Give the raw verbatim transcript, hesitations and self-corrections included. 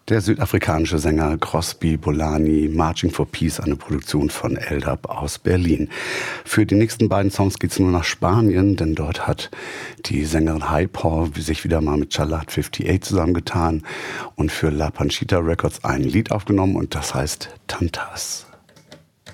Der südafrikanische Sänger Crosby Bolani, Marching for Peace, eine Produktion von L-Dub aus Berlin. Für die nächsten beiden Songs geht es nur nach Spanien, denn dort hat die Sängerin Hi-Paw sich wieder mal mit Charlotte achtundfünfzig zusammengetan und für La Panchita Records ein Lied aufgenommen und das heißt Tantas.